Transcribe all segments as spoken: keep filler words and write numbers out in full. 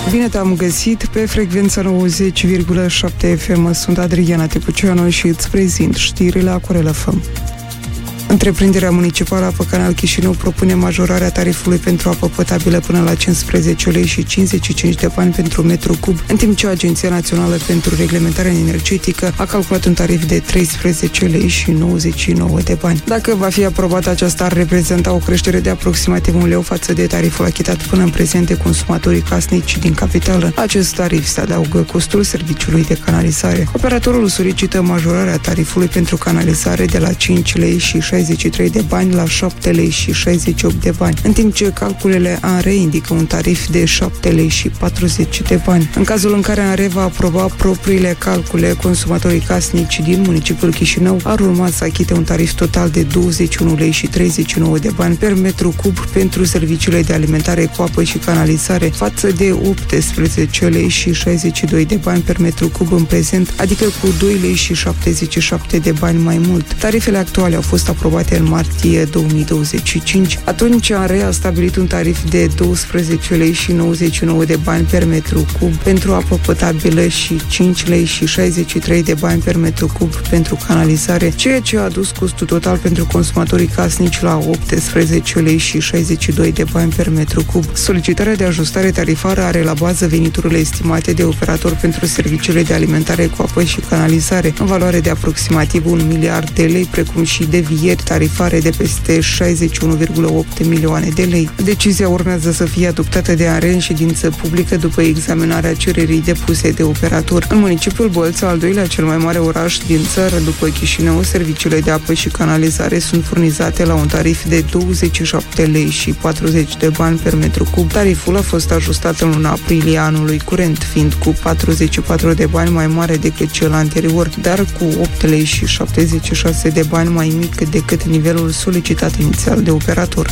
Bine te-am găsit pe frecvența nouăzeci virgulă șapte F M. Sunt Adriana Tepuceanu și îți prezint știrile Acorel F M. Întreprinderea municipală Apă Canal Chișinău propune majorarea tarifului pentru apă potabilă până la cincisprezece lei și cincizeci și cinci de bani pentru metru cub, în timp ce Agenția Națională pentru Reglementare Energetică a calculat un tarif de treisprezece lei și nouăzeci și nouă de bani. Dacă va fi aprobată, aceasta ar reprezenta o creștere de aproximativ un leu față de tariful achitat până în prezent de consumatorii casnici din capitală. La acest tarif se adaugă costul serviciului de canalizare. Operatorul solicită majorarea tarifului pentru canalizare de la cinci lei și șaizeci și trei de bani la șapte lei și șaizeci și opt de bani, în timp ce calculele A N R E indică un tarif de șapte lei și patruzeci de bani. În cazul în care A N R E va aproba propriile calcule, consumatorii casnici din municipiul Chișinău ar urma să achite un tarif total de douăzeci și unu lei și treizeci și nouă de bani per metru cub pentru serviciile de alimentare cu apă și canalizare, față de optsprezece lei și șaizeci și doi de bani per metru cub în prezent, adică cu doi lei și șaptezeci și șapte de bani mai mult. Tarifele actuale au fost aprobate în martie două mii douăzeci și cinci. Atunci A N R E a stabilit un tarif de doisprezece lei și nouăzeci și nouă de bani per metru cub pentru apă potabilă și cinci lei și șaizeci și trei de bani per metru cub pentru canalizare, ceea ce a adus costul total pentru consumatorii casnici la optsprezece lei și șaizeci și doi de bani per metru cub. Solicitarea de ajustare tarifară are la bază veniturile estimate de operator pentru serviciile de alimentare cu apă și canalizare, în valoare de aproximativ un miliard de lei, precum și devieri tarifare de peste șaizeci și unu virgulă opt milioane de lei. Decizia urmează să fie adoptată de A N R E în ședință publică după examinarea cererii depuse de operator. În municipiul Bălța, al doilea cel mai mare oraș din țară după Chișinău, serviciile de apă și canalizare sunt furnizate la un tarif de douăzeci și șapte lei și patruzeci de bani per metru cub. Tariful a fost ajustat în luna aprilie anului curent, fiind cu patruzeci și patru de bani mai mare decât cel anterior, dar cu opt lei și șaptezeci și șase de bani mai mic decât nivelul solicitat inițial de operator.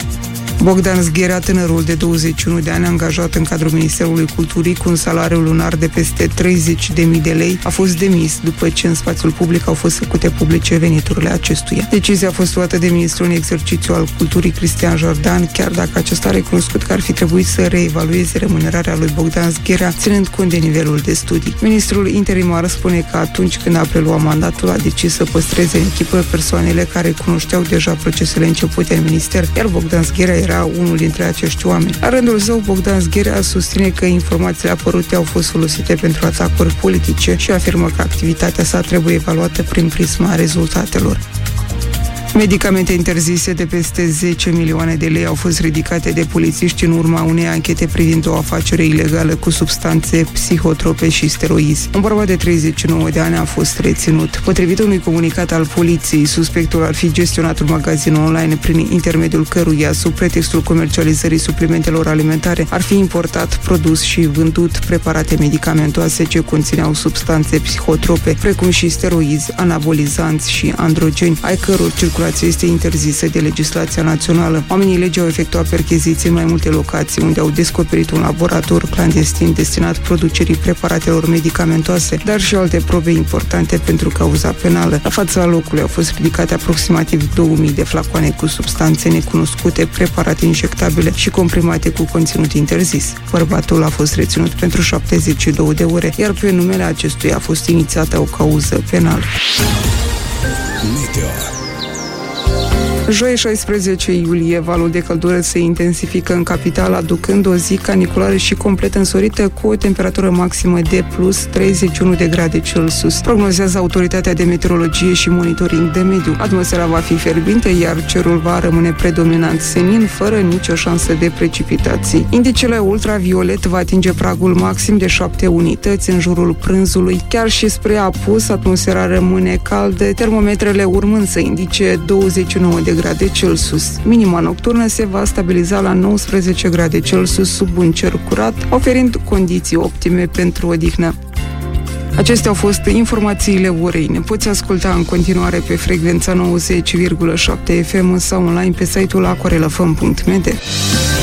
Bogdan Zgherea, tânărul de douăzeci și unu de ani angajat în cadrul Ministerului Culturii cu un salariu lunar de peste treizeci de mii de lei, a fost demis după ce în spațiul public au fost făcute publice veniturile acestuia. Decizia a fost luată de ministrul în exercițiu al Culturii Cristian Jordan, chiar dacă acesta a recunoscut că ar fi trebuit să reevalueze remunerarea lui Bogdan Zgherea, ținând cont de nivelul de studii. Ministrul interimar spune că atunci când a preluat mandatul a decis să păstreze în echipă persoanele care cunoșteau deja procesele începute în minister, iar Bogdan Zgherea era unul dintre acești oameni. La rândul său, Bogdan Zgherea susține că informațiile apărute au fost folosite pentru atacuri politice și afirmă că activitatea sa trebuie evaluată prin prisma rezultatelor. Medicamente interzise de peste zece milioane de lei au fost ridicate de polițiști în urma unei anchete privind o afacere ilegală cu substanțe psihotrope și steroizi. Un bărbat de treizeci și nouă de ani a fost reținut. Potrivit unui comunicat al poliției, suspectul ar fi gestionat un magazin online prin intermediul căruia, sub pretextul comercializării suplimentelor alimentare, ar fi importat, produs și vândut preparate medicamentoase ce conțineau substanțe psihotrope, precum și steroizi, anabolizanți și androgeni, ai căror circulație este interzisă de legislația națională. Oamenii legii au efectuat percheziții în mai multe locații, unde au descoperit un laborator clandestin destinat producerii preparatelor medicamentoase, dar și alte probe importante pentru cauza penală. La fața locului au fost ridicate aproximativ două mii de flacoane cu substanțe necunoscute, preparate injectabile și comprimate cu conținut interzis. Bărbatul a fost reținut pentru șaptezeci și două de ore, iar pe numele acestuia a fost inițiată o cauză penală. Meteo. Joi, șaisprezece iulie, valul de căldură se intensifică în capitală, aducând o zi caniculară și complet însorită, cu o temperatură maximă de plus treizeci și unu de grade Celsius. Prognozează Autoritatea de Meteorologie și Monitoring de Mediu. Atmosfera va fi fierbinte, iar cerul va rămâne predominant senin, fără nicio șansă de precipitații. Indicele ultraviolet va atinge pragul maxim de șapte unități în jurul prânzului. Chiar și spre apus, atmosfera rămâne caldă, termometrele urmând să indice douăzeci și nouă de grade Celsius. Minima nocturnă se va stabiliza la nouăsprezece grade Celsius sub un cer curat, oferind condiții optime pentru odihnă. Acestea au fost informațiile orei. Ne poți asculta în continuare pe frecvența nouăzeci virgulă șapte F M sau online pe site-ul acorelafm punct m d.